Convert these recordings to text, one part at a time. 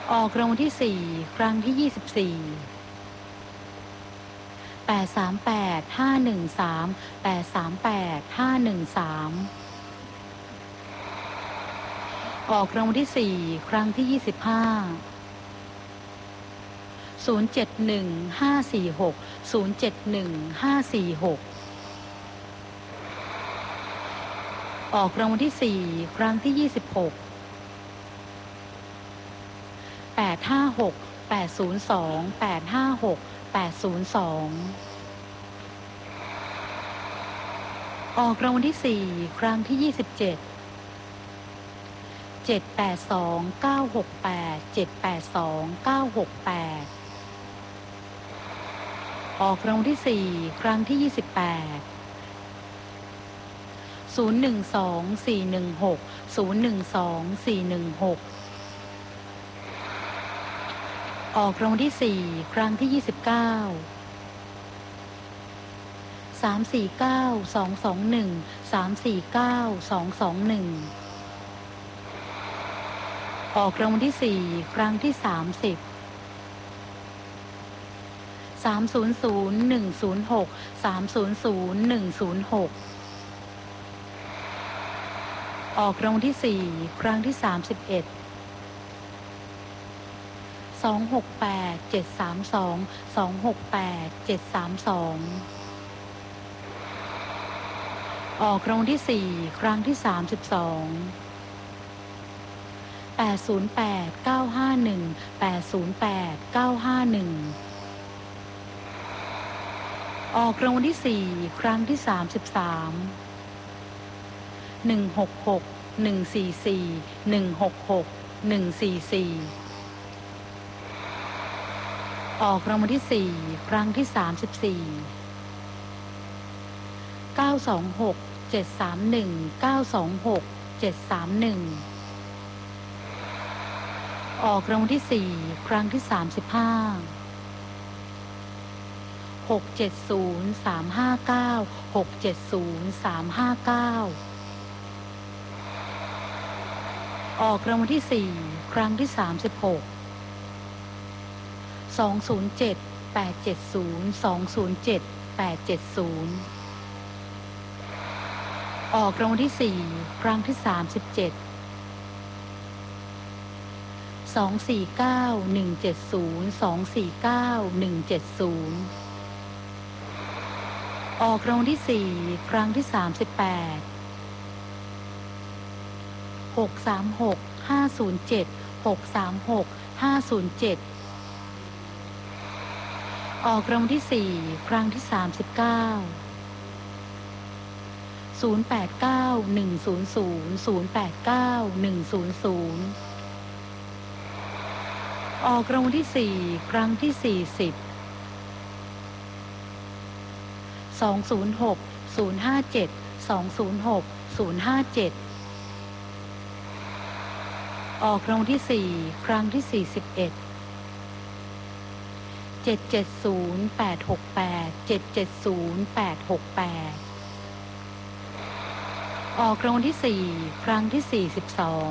ออกรางวัลที่สี่ครั้งที่24 838 513 838 513ออกรางวัลที่สี่ครั้งที่25 071 546 071 546ออกรางวัลที่สี่ครั้งที่26 856 802 856 802ออกรางวัลที่สี่ครั้งที่27 782 968 782 968ออกรางวัลที่สี่ครั้งที่28 012 416 012 416ออกรางวัลที่สี่ครั้งที่29 349 221 349 221ออกรางวัลที่สี่ครั้งที่30 300 106 300 106ออกรางวัลที่สี่ครั้งที่31 268 732 268 732ออกรางวัลที่สี่ครั้งที่32 808 951 808 951ออกรางวัลที่สี่ครั้งที่33 166 144 166 144ออกรางวัลที่สี่ครั้งที่34 926 731 926 731ออกรางวัลที่สี่ครั้งที่35 670 359 670 359ออกรางวัลที่สี่ครั้งที่36 207 870 207 870ออกรางวัลที่สี่ครั้งที่37 249 170 249 170ออกรางวัลที่สี่ครั้งที่38 636 507 636 507ออกรางวัลที่สี่ครั้งที่39 089 100 089 100ออกรางวัลที่สี่ครั้งที่40 206 057 206 057ออกรางวัลที่สี่ครั้งที่41 770 868 770 868ออกรางวัลที่สี่ครั้งที่42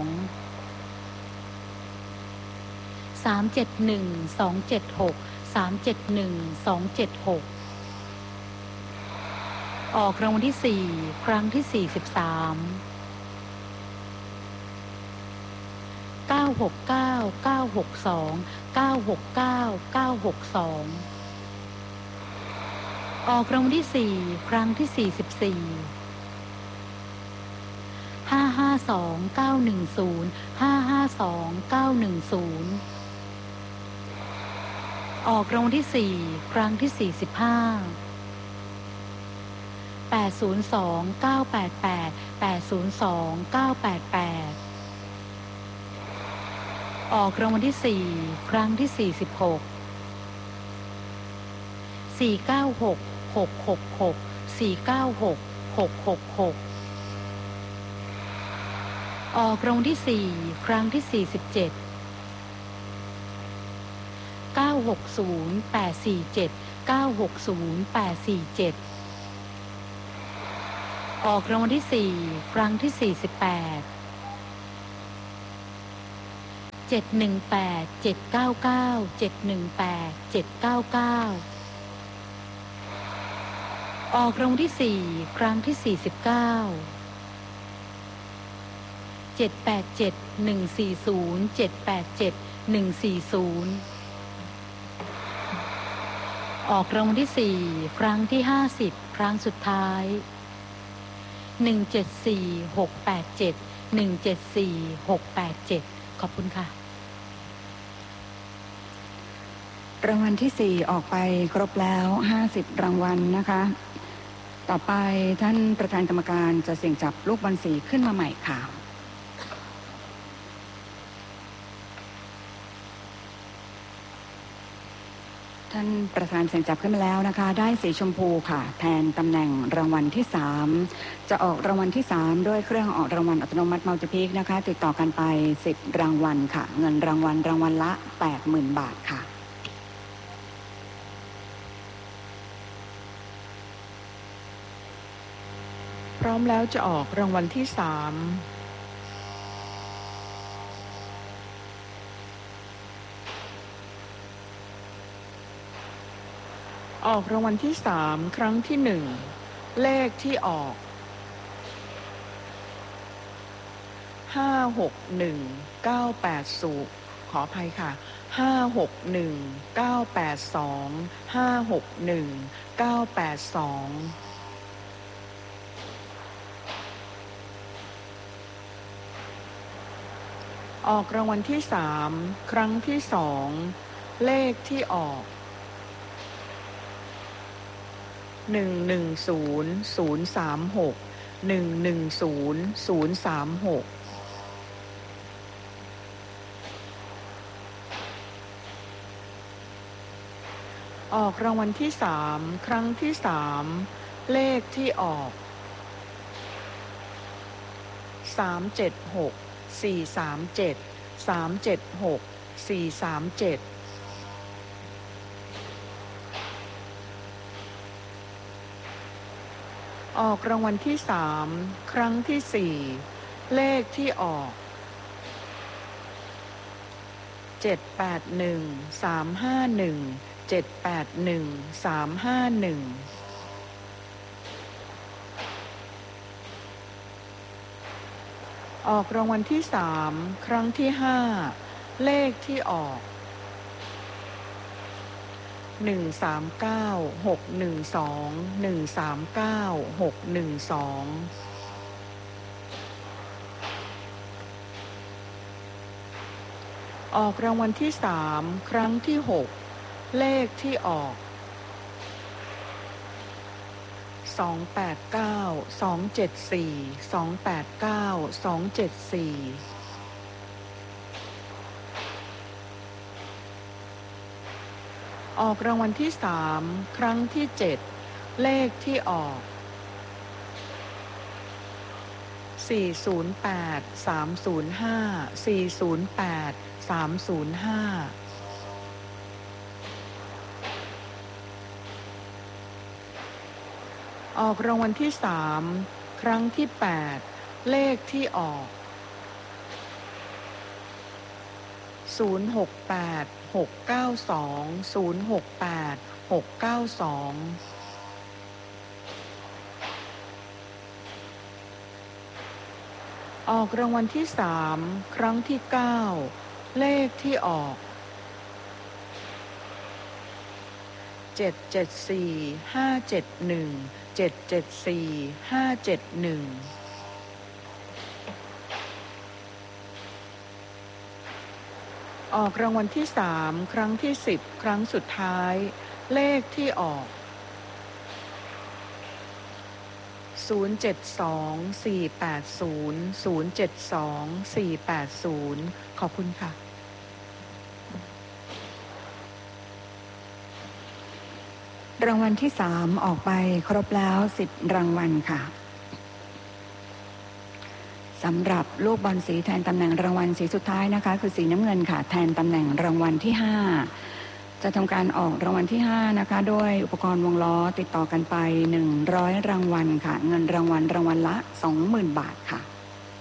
371 276 371 276ออกรางวัลที่สี่ครั้งที่43 969 962 969 962ออกรางวัลที่สี่ครั้งที่44 552 910 552 910ออกรางวัลที่สี่ครั้งที่45 802 988 802 988ออกรางวัลที่สี่ครั้งที่46 496 666 496 666ออกรางวัลที่สี่ครั้งที่47 960 847 960 847ออกรางวัลที่สี่ครั้งที่48 ออกรางวัลที่สี่ครั้งที่49 ออกรางวัลที่สี่ครั้งที่50ครั้งสุดท้าย174687 ขอบคุณค่ะรางวัลที่สี่ออกไปครบแล้ว50รางวัลนะคะต่อไปท่านประธานกรรมการจะเสี่ยงจับลูกบอลสีขึ้นมาใหม่ค่ะท่านประธานเสี่ยงจับขึ้นมาแล้วนะคะได้สีชมพูค่ะแทนตำแหน่งรางวัลที่3จะออกรางวัลที่3ด้วยเครื่องออกรางวัลอัตโนมัติมัลติพิกนะคะติดต่อกันไป10รางวัลค่ะเงินรางวัลละ 80,000 บาทค่ะพร้อมแล้วจะออกรางวัลที่3ออกรางวัลที่3ครั้งที่1เลขที่ออก561980ขออภัยค่ะ561982 561982ออกรางวัลที่3ครั้งที่2เลขที่ออก110036 110036ออกรางวัลที่3ครั้งที่3เลขที่ออก376 437 376 437ออกรางวัลที่3ครั้งที่4เลขที่ออก781 351 781 351ออกรางวัลที่3ครั้งที่5เลขที่ออก139 612 139 612ออกรางวัลที่3ครั้งที่6เลขที่ออก289 274 289 274ออกรางวัลที่3ครั้งที่7เลขที่ออก408 305 408 305ออกรางวัลที่3ครั้งที่8เลขที่ออก068 692 068 692ออกรางวัลที่3ครั้งที่9เลขที่ออก774 571 774 571ออกรางวัลที่3ครั้งที่10ครั้งสุดท้ายเลขที่ออก072 480 072 480ขอบคุณค่ะรางวัลที่3ออกไปครบแล้ว10รางวัลค่ะสำหรับลูกบอลสีแทนตำแหน่งรางวัลสีสุดท้ายนะคะคือสีน้ำเงินค่ะแทนตำแหน่งรางวัลที่5จะทำการออกรางวัลที่5นะคะด้วยอุปกรณ์วงล้อติดต่อกันไป100รางวัลค่ะเงินรางวัลละ 20,000 บาทค่ะ